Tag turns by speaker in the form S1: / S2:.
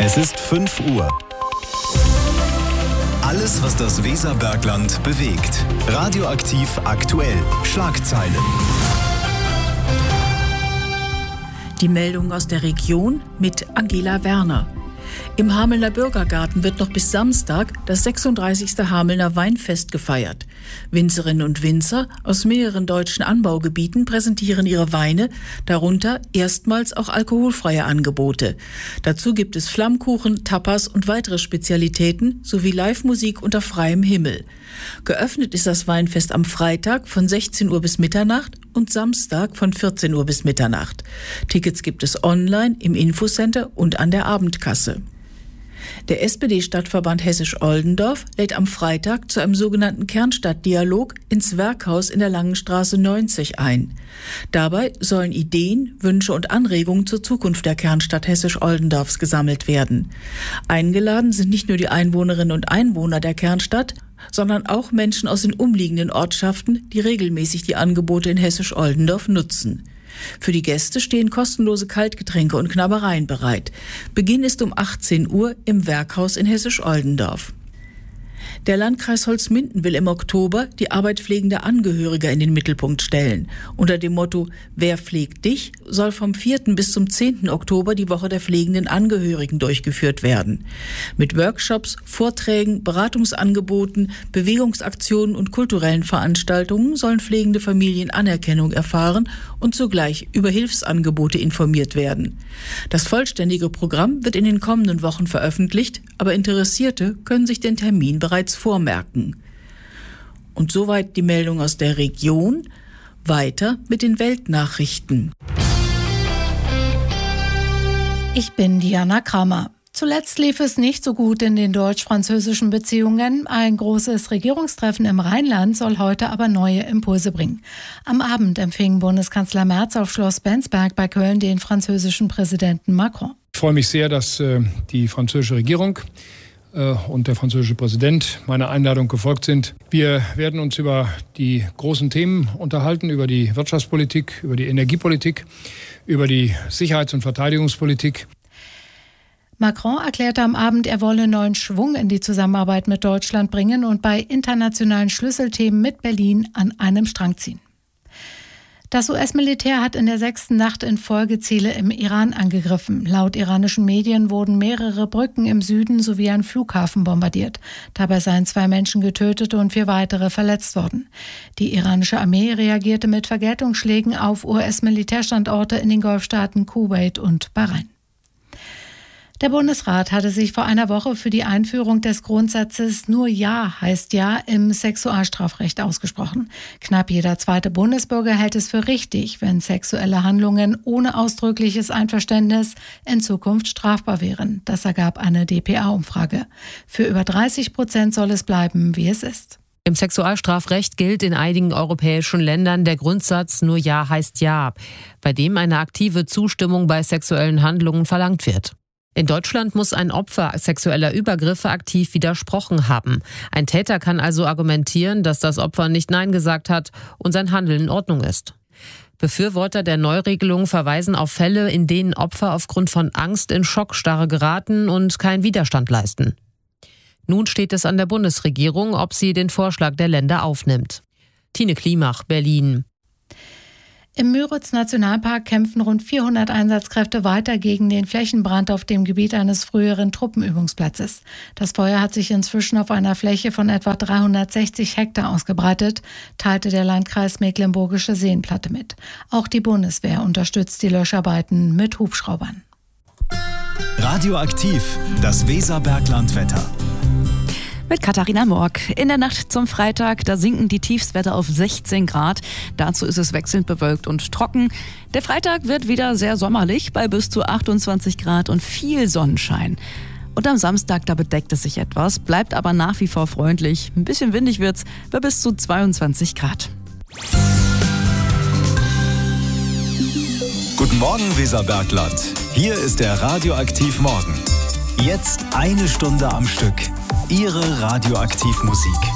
S1: Es ist 5 Uhr. Alles, was das Weserbergland bewegt. Radioaktiv aktuell. Schlagzeilen.
S2: Die Meldung aus der Region mit Angela Werner. Im Hamelner Bürgergarten wird noch bis Samstag das 36. Hamelner Weinfest gefeiert. Winzerinnen und Winzer aus mehreren deutschen Anbaugebieten präsentieren ihre Weine, darunter erstmals auch alkoholfreie Angebote. Dazu gibt es Flammkuchen, Tapas und weitere Spezialitäten sowie Live-Musik unter freiem Himmel. Geöffnet ist das Weinfest am Freitag von 16 Uhr bis Mitternacht und Samstag von 14 Uhr bis Mitternacht. Tickets gibt es online, im Infocenter und an der Abendkasse. Der SPD-Stadtverband Hessisch-Oldendorf lädt am Freitag zu einem sogenannten Kernstadtdialog ins Werkhaus in der Langenstraße 90 ein. Dabei sollen Ideen, Wünsche und Anregungen zur Zukunft der Kernstadt Hessisch-Oldendorfs gesammelt werden. Eingeladen sind nicht nur die Einwohnerinnen und Einwohner der Kernstadt, sondern auch Menschen aus den umliegenden Ortschaften, die regelmäßig die Angebote in Hessisch-Oldendorf nutzen. Für die Gäste stehen kostenlose Kaltgetränke und Knabbereien bereit. Beginn ist um 18 Uhr im Werkhaus in Hessisch-Oldendorf. Der Landkreis Holzminden will im Oktober die Arbeit pflegender Angehöriger in den Mittelpunkt stellen. Unter dem Motto »Wer pflegt dich?« soll vom 4. bis zum 10. Oktober die Woche der pflegenden Angehörigen durchgeführt werden. Mit Workshops, Vorträgen, Beratungsangeboten, Bewegungsaktionen und kulturellen Veranstaltungen sollen pflegende Familien Anerkennung erfahren und zugleich über Hilfsangebote informiert werden. Das vollständige Programm wird in den kommenden Wochen veröffentlicht, aber Interessierte können sich den Termin bereits vormerken. Und soweit die Meldung aus der Region. Weiter mit den Weltnachrichten.
S3: Ich bin Diana Kramer. Zuletzt lief es nicht so gut in den deutsch-französischen Beziehungen. Ein großes Regierungstreffen im Rheinland soll heute aber neue Impulse bringen. Am Abend empfing Bundeskanzler Merz auf Schloss Bensberg bei Köln den französischen Präsidenten Macron.
S4: Ich freue mich sehr, dass die französische Regierung und der französische Präsident meiner Einladung gefolgt sind. Wir werden uns über die großen Themen unterhalten, über die Wirtschaftspolitik, über die Energiepolitik, über die Sicherheits- und Verteidigungspolitik.
S3: Macron erklärte am Abend, er wolle neuen Schwung in die Zusammenarbeit mit Deutschland bringen und bei internationalen Schlüsselthemen mit Berlin an einem Strang ziehen. Das US-Militär hat in der 6. Nacht in Folge Ziele im Iran angegriffen. Laut iranischen Medien wurden mehrere Brücken im Süden sowie ein Flughafen bombardiert. Dabei seien 2 Menschen getötet und 4 weitere verletzt worden. Die iranische Armee reagierte mit Vergeltungsschlägen auf US-Militärstandorte in den Golfstaaten Kuwait und Bahrain. Der Bundesrat hatte sich vor einer Woche für die Einführung des Grundsatzes »Nur Ja heißt Ja« im Sexualstrafrecht ausgesprochen. Knapp jeder zweite Bundesbürger hält es für richtig, wenn sexuelle Handlungen ohne ausdrückliches Einverständnis in Zukunft strafbar wären. Das ergab eine dpa-Umfrage. Für über 30% soll es bleiben, wie es ist.
S5: Im Sexualstrafrecht gilt in einigen europäischen Ländern der Grundsatz »Nur Ja heißt Ja«, bei dem eine aktive Zustimmung bei sexuellen Handlungen verlangt wird. In Deutschland muss ein Opfer sexueller Übergriffe aktiv widersprochen haben. Ein Täter kann also argumentieren, dass das Opfer nicht Nein gesagt hat und sein Handeln in Ordnung ist. Befürworter der Neuregelung verweisen auf Fälle, in denen Opfer aufgrund von Angst in Schockstarre geraten und keinen Widerstand leisten. Nun steht es an der Bundesregierung, ob sie den Vorschlag der Länder aufnimmt. Tine Klimach, Berlin.
S3: Im Müritz-Nationalpark kämpfen rund 400 Einsatzkräfte weiter gegen den Flächenbrand auf dem Gebiet eines früheren Truppenübungsplatzes. Das Feuer hat sich inzwischen auf einer Fläche von etwa 360 Hektar ausgebreitet, teilte der Landkreis Mecklenburgische Seenplatte mit. Auch die Bundeswehr unterstützt die Löscharbeiten mit Hubschraubern.
S1: Radioaktiv, das Weserberglandwetter.
S6: Mit Katharina Morg. In der Nacht zum Freitag, da sinken die Tiefstwerte auf 16 Grad. Dazu ist es wechselnd bewölkt und trocken. Der Freitag wird wieder sehr sommerlich bei bis zu 28 Grad und viel Sonnenschein. Und am Samstag, da bedeckt es sich etwas, bleibt aber nach wie vor freundlich. Ein bisschen windig wird's bei bis zu 22 Grad.
S1: Guten Morgen, Weserbergland. Hier ist der Radioaktiv Morgen. Jetzt 1 Stunde am Stück. Ihre Radioaktivmusik.